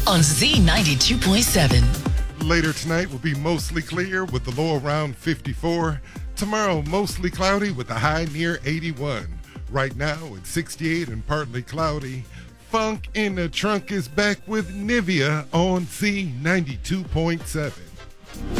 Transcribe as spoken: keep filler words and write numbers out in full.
on Z ninety-two point seven. Later tonight will be mostly clear with the low around fifty-four. Tomorrow, mostly cloudy with a high near eighty-one. Right now, it's sixty-eight and partly cloudy. Funk in the Trunk is back with Nivea on Z ninety-two point seven.